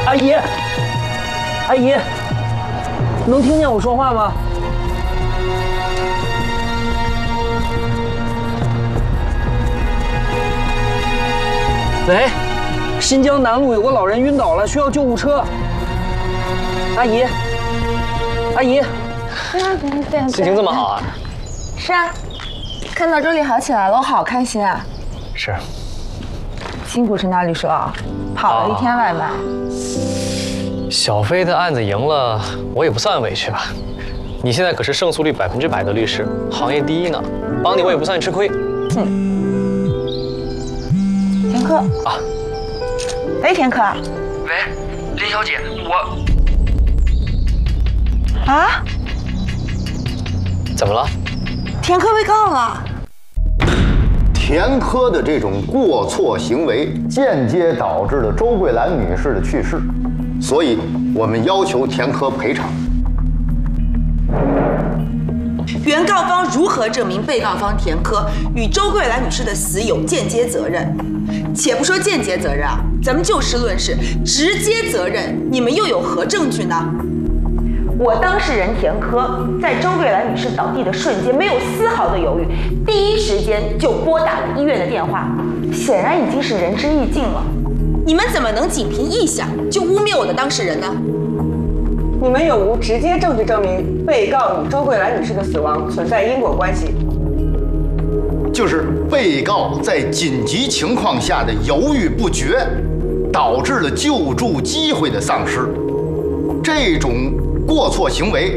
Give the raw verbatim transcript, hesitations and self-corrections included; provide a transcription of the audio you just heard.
阿姨，阿姨，能听见我说话吗？喂，新疆南路有个老人晕倒了，需要救护车。阿姨，阿姨， 对啊，对对。 心情这么好啊？ 是啊，看到周丽好起来了，我好开心啊。 是。 辛苦陈大律师了，跑了一天外卖。啊、 小飞的案子赢了，我也不算委屈吧。你现在可是胜诉率百分之百的律师，行业第一呢，帮你我也不算吃亏。 嗯。田科啊，喂，田科。 喂，林小姐，我。 啊？ 怎么了？ 田科被告了。 田科的这种过错行为，间接导致了周桂兰女士的去世，所以我们要求田科赔偿。 原告方如何证明被告方田科与周桂兰女士的死有间接责任？且不说间接责任啊，咱们就事论事，直接责任，你们又有何证据呢？我当事人田科在周桂兰女士倒地的瞬间，没有丝毫的犹豫，第一时间就拨打了医院的电话，显然已经是仁至义尽了。你们怎么能仅凭臆想就污蔑我的当事人呢？ 你们有无直接证据证明被告与周桂兰女士的死亡存在因果关系？ 就是被告在紧急情况下的犹豫不决，导致了救助机会的丧失。这种过错行为